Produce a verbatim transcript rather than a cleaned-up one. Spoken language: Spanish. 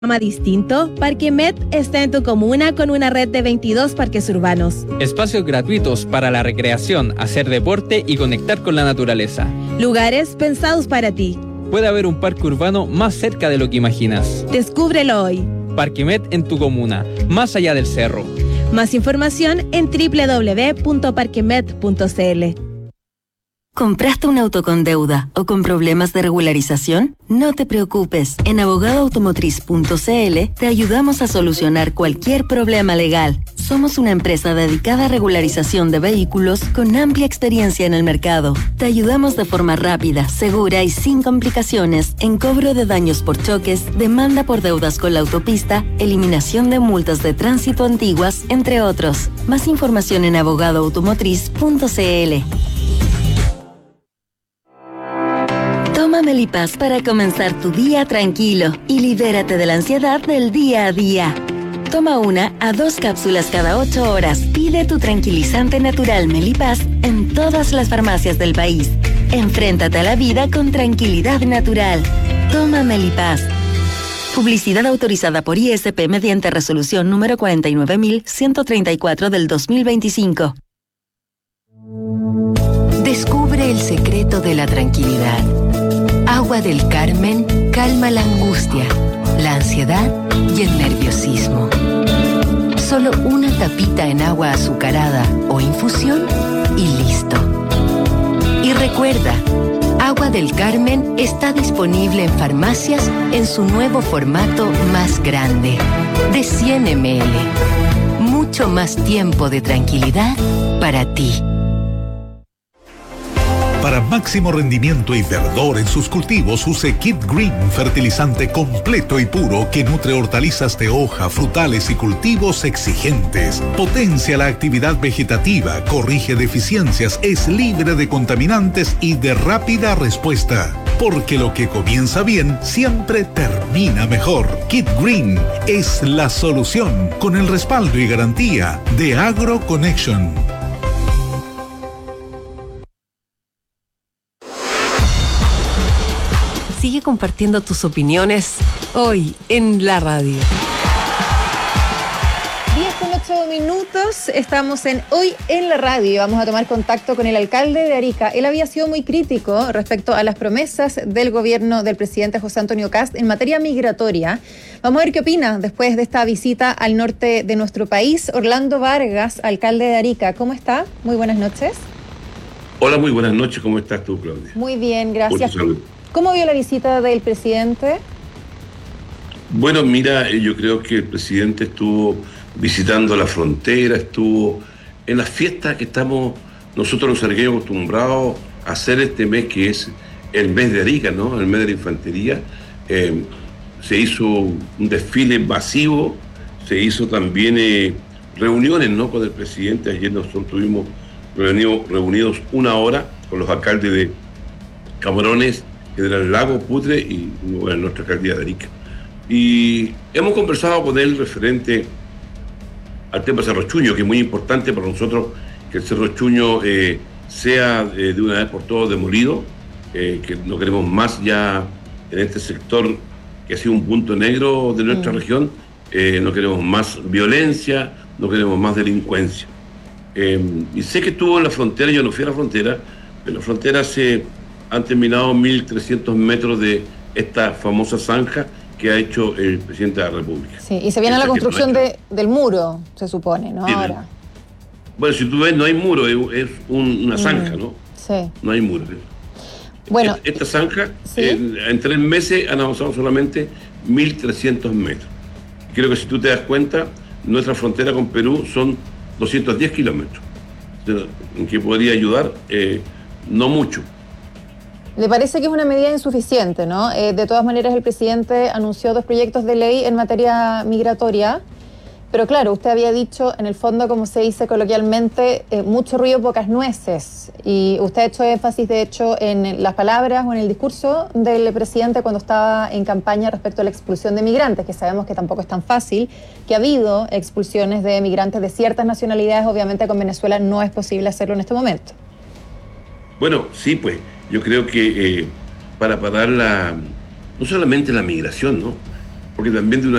distinto, Parquemet está en tu comuna con una red de veintidós parques urbanos. Espacios gratuitos para la recreación, hacer deporte y conectar con la naturaleza. Lugares pensados para ti. Puede haber un parque urbano más cerca de lo que imaginas. Descúbrelo hoy. Parquemet en tu comuna, más allá del cerro. Más información en doble u doble u doble u punto parquemet punto c l. ¿Compraste un auto con deuda o con problemas de regularización? No te preocupes. En abogado automotriz punto c l te ayudamos a solucionar cualquier problema legal. Somos una empresa dedicada a regularización de vehículos con amplia experiencia en el mercado. Te ayudamos de forma rápida, segura y sin complicaciones en cobro de daños por choques, demanda por deudas con la autopista, eliminación de multas de tránsito antiguas, entre otros. Más información en abogado automotriz punto c l. Toma Melipaz para comenzar tu día tranquilo y libérate de la ansiedad del día a día. Toma una a dos cápsulas cada ocho horas. Pide tu tranquilizante natural Melipaz en todas las farmacias del país. Enfréntate a la vida con tranquilidad natural. Toma Melipaz. Publicidad autorizada por I S P mediante resolución número cuarenta y nueve mil ciento treinta y cuatro del dos mil veinticinco. Descubre el secreto de la tranquilidad. Agua del Carmen calma la angustia, la ansiedad y el nerviosismo. Solo una tapita en agua azucarada o infusión y listo. Y recuerda, Agua del Carmen está disponible en farmacias en su nuevo formato más grande, de cien mililitros. Mucho más tiempo de tranquilidad para ti. Para máximo rendimiento y verdor en sus cultivos, use Kid Green, fertilizante completo y puro que nutre hortalizas de hoja, frutales y cultivos exigentes. Potencia la actividad vegetativa, corrige deficiencias, es libre de contaminantes y de rápida respuesta. Porque lo que comienza bien siempre termina mejor. Kid Green es la solución, con el respaldo y garantía de AgroConnection. Sigue compartiendo tus opiniones hoy en la radio. diez con ocho minutos, estamos en Hoy en la Radio. Vamos a tomar contacto con el alcalde de Arica. Él había sido muy crítico respecto a las promesas del gobierno del presidente José Antonio Kast en materia migratoria. Vamos a ver qué opina después de esta visita al norte de nuestro país. Orlando Vargas, alcalde de Arica, ¿cómo está? Muy buenas noches. Hola, muy buenas noches. ¿Cómo estás tú, Claudia? Muy bien, gracias. ¿Cómo vio la visita del presidente? Bueno, mira, yo creo que el presidente estuvo visitando la frontera, estuvo en las fiestas que estamos nosotros los ariqueños acostumbrados a hacer este mes, que es el mes de Arica, ¿no? El mes de la infantería. Eh, se hizo un desfile masivo, se hizo también eh, reuniones, ¿no? Con el presidente. Ayer nosotros estuvimos reunidos, reunidos una hora con los alcaldes de Camarones, General Lago, Putre y bueno, nuestra alcaldía de Arica. Y hemos conversado con él referente al tema Cerro Chuño, que es muy importante para nosotros que el Cerro Chuño eh, sea eh, de una vez por todas demolido, eh, que no queremos más ya en este sector que ha sido un punto negro de nuestra mm. región, eh, no queremos más violencia, no queremos más delincuencia. Eh, y sé que estuvo en la frontera, yo no fui a la frontera, pero en la frontera se han terminado mil trescientos metros de esta famosa zanja que ha hecho el presidente de la República. Sí, y se viene la construcción de, del muro, se supone, ¿no? Sí, ahora. Bueno, si tú ves, no hay muro, es, es un, una zanja, ¿no? Sí. No hay muro. Bueno. Esta zanja, ¿sí? en, en tres meses han avanzado solamente mil trescientos metros. Creo que si tú te das cuenta, nuestra frontera con Perú son doscientos diez kilómetros, en que podría ayudar, eh, no mucho. ¿Le parece que es una medida insuficiente, no? Eh, de todas maneras, el presidente anunció dos proyectos de ley en materia migratoria, pero claro, usted había dicho, en el fondo, como se dice coloquialmente, eh, mucho ruido, pocas nueces, y usted ha hecho énfasis, de hecho, en las palabras o en el discurso del presidente cuando estaba en campaña respecto a la expulsión de migrantes, que sabemos que tampoco es tan fácil, que ha habido expulsiones de migrantes de ciertas nacionalidades. Obviamente con Venezuela no es posible hacerlo en este momento. Bueno, sí, pues, yo creo que eh, para parar la, no solamente la migración, ¿no? porque también de una